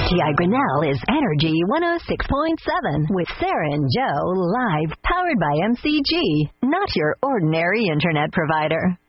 WTI Grinnell is Energy 106.7 with Sarah and Joe live, powered by MCG, not your ordinary internet provider.